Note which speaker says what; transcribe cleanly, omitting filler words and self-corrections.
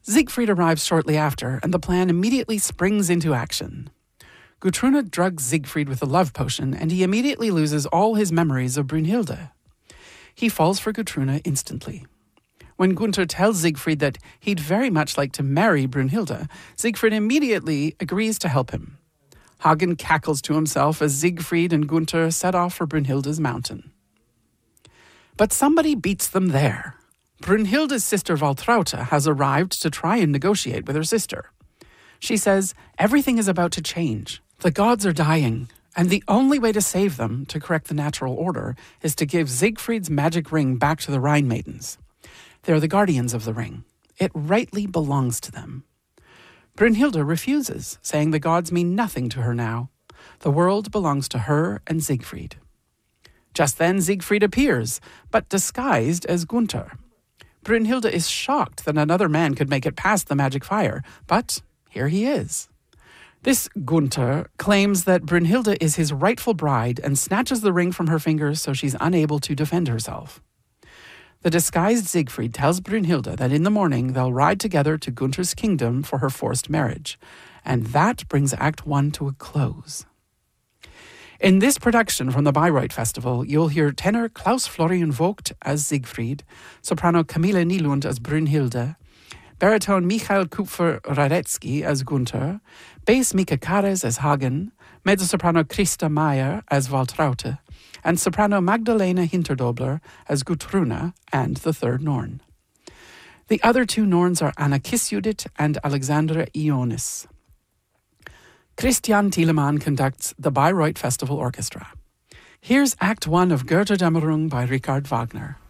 Speaker 1: Siegfried arrives shortly after, and the plan immediately springs into action. Gutrune drugs Siegfried with a love potion, and he immediately loses all his memories of Brunhilde. He falls for Gutrune instantly. When Gunther tells Siegfried that he'd very much like to marry Brunhilde, Siegfried immediately agrees to help him. Hagen cackles to himself as Siegfried and Gunther set off for Brunhilde's mountain. But somebody beats them there. Brunhilde's sister Waltraute has arrived to try and negotiate with her sister. She says everything is about to change. The gods are dying, and the only way to save them, to correct the natural order, is to give Siegfried's magic ring back to the Rhine maidens. They're the guardians of the ring. It rightly belongs to them. Brunhilde refuses, saying the gods mean nothing to her now. The world belongs to her and Siegfried. Just then Siegfried appears, but disguised as Gunther. Brunhilde is shocked that another man could make it past the magic fire, but here he is. This Gunther claims that Brunhilde is his rightful bride and snatches the ring from her fingers so she's unable to defend herself. The disguised Siegfried tells Brunhilde that in the morning they'll ride together to Gunther's kingdom for her forced marriage, and that brings Act 1 to a close. In this production from the Bayreuth Festival, you'll hear tenor Klaus Florian Vogt as Siegfried, soprano Camille Nylund as Brunhilde, baritone Michael Kupfer-Radetzky as Gunther, bass Mika Kares as Hagen, mezzo-soprano Christa Meyer as Waltraute, and soprano Magdalena Hinterdobler as Gutrune and the third Norn. The other two Norns are Anna Kisjudit and Alexandra Ionis. Christian Thielemann conducts the Bayreuth Festival Orchestra. Here's Act 1 of Götterdämmerung by Richard Wagner.